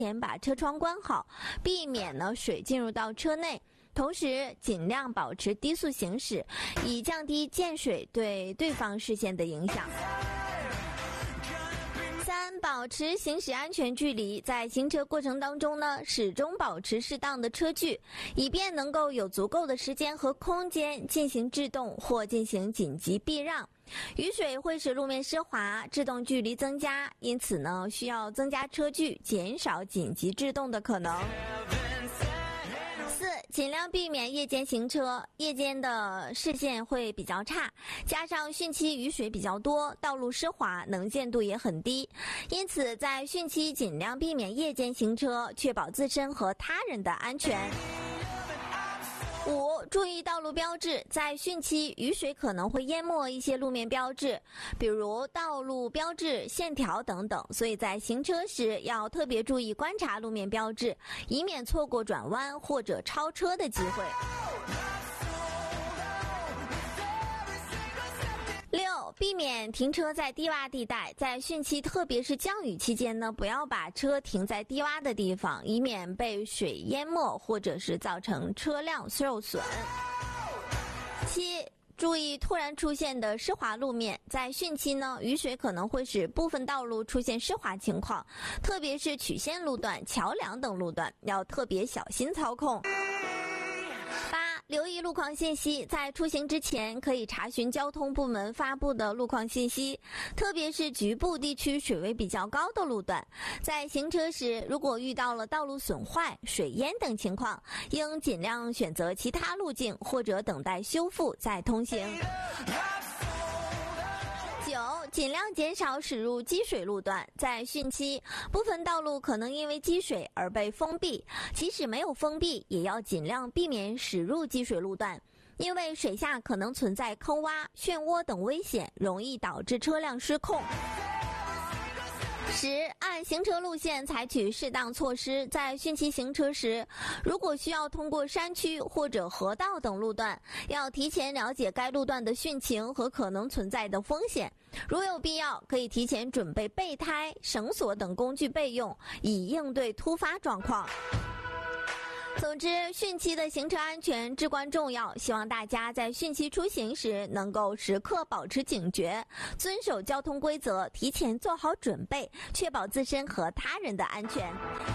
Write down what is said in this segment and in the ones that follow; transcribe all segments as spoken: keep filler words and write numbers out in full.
前把车窗关好，避免呢水进入到车内。同时尽量保持低速行驶，以降低溅水对对方视线的影响。三、保持行驶安全距离，在行车过程当中呢，始终保持适当的车距，以便能够有足够的时间和空间进行制动或进行紧急避让。雨水会使路面湿滑，制动距离增加，因此呢，需要增加车距，减少紧急制动的可能。四、尽量避免夜间行车，夜间的视线会比较差，加上汛期雨水比较多，道路湿滑，能见度也很低，因此在汛期尽量避免夜间行车，确保自身和他人的安全。五、注意道路标志，在汛期雨水可能会淹没一些路面标志，比如道路标志、线条等等，所以在行车时要特别注意观察路面标志，以免错过转弯或者超车的机会。六、避免停车在低洼地带，在汛期特别是降雨期间呢，不要把车停在低洼的地方，以免被水淹没或者是造成车辆受损。七、注意突然出现的湿滑路面，在汛期呢，雨水可能会使部分道路出现湿滑情况，特别是曲线路段、桥梁等路段，要特别小心操控。八、留意路况信息，在出行之前可以查询交通部门发布的路况信息，特别是局部地区水位比较高的路段。在行车时，如果遇到了道路损坏、水淹等情况，应尽量选择其他路径或者等待修复再通行。九、尽量减少驶入积水路段，在汛期，部分道路可能因为积水而被封闭，即使没有封闭，也要尽量避免驶入积水路段，因为水下可能存在坑洼、漩涡等危险，容易导致车辆失控。十、按行车路线采取适当措施，在汛期行车时，如果需要通过山区或者河道等路段，要提前了解该路段的汛情和可能存在的风险，如有必要，可以提前准备备胎、绳索等工具备用，以应对突发状况。总之，汛期的行车安全至关重要，希望大家在汛期出行时能够时刻保持警觉，遵守交通规则，提前做好准备，确保自身和他人的安全。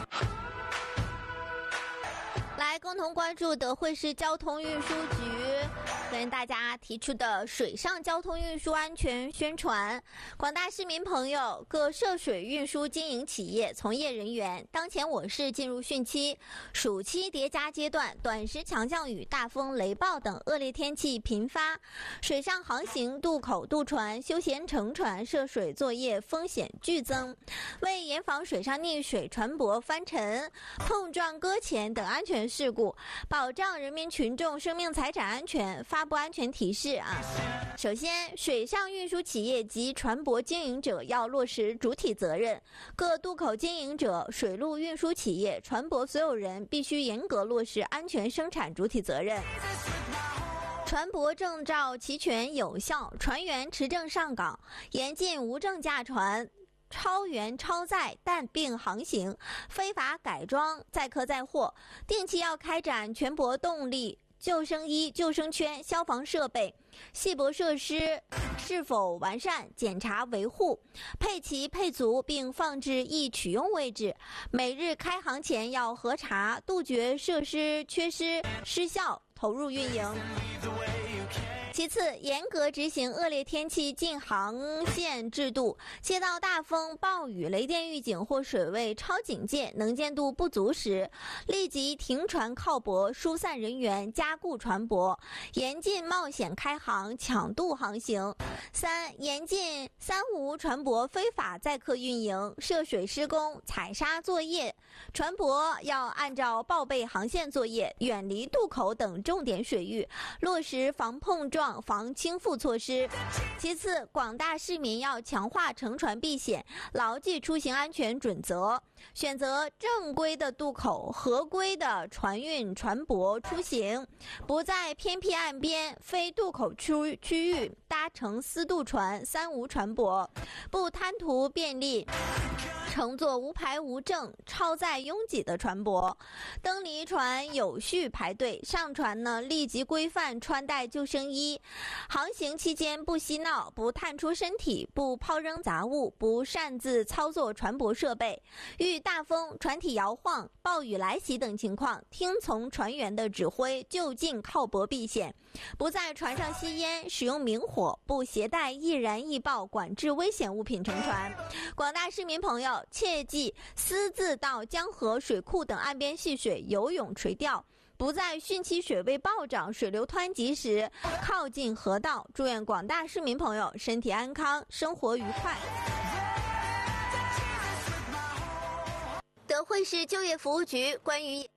来共同关注德惠市交通运输局跟大家提出的水上交通运输安全宣传。广大市民朋友，各涉水运输经营企业从业人员，当前我市进入汛期，暑期叠加阶段，短时强降雨、大风、雷暴等恶劣天气频发，水上航行、渡口、渡船、休闲乘船涉水作业风险剧增。为严防水上溺水、船舶翻沉、碰撞搁浅等安全事故，保障人民群众生命财产安全，发布安全提示啊。首先，水上运输企业及船舶经营者要落实主体责任，各渡口经营者、水陆运输企业、船舶所有人必须严格落实安全生产主体责任。船舶证照齐全有效，船员持证上岗，严禁无证驾船、超员超载、淡并航行、非法改装、载客载货，定期要开展全泊动力、救生衣、救生圈、消防设备、系泊设施是否完善，检查维护，配齐配足并放置易取用位置。每日开航前要核查，杜绝设施缺失、失效，投入运营。其次，严格执行恶劣天气禁航线制度，接到大风、暴雨、雷电预警或水位超警戒、能见度不足时，立即停船靠泊，疏散人员，加固船舶，严禁冒险开航、抢渡航行。三、严禁三无船舶非法载客运营、涉水施工、采砂作业，船舶要按照报备航线作业，远离渡口等重点水域，落实防碰撞、防倾覆措施。其次，广大市民要强化乘船避险，牢记出行安全准则，选择正规的渡口、合规的船运船舶出行，不在偏僻岸边、非渡口区区域搭乘私渡船、三无船舶，不贪图便利乘坐无牌无证、超载拥挤的船舶，登离船有序排队，上船呢立即规范穿戴救生衣，航行期间不嬉闹、不探出身体、不抛扔杂物、不擅自操作船舶设备，遇大风、船体摇晃、暴雨来袭等情况，听从船员的指挥，就近靠泊避险，不在船上吸烟、使用明火，不携带易燃易爆、管制危险物品乘船。广大市民朋友切记私自到江河、水库等岸边戏水、游泳、垂钓，不在汛期水位暴涨、水流湍急时靠近河道。祝愿广大市民朋友身体安康，生活愉快。德惠市就业服务局关于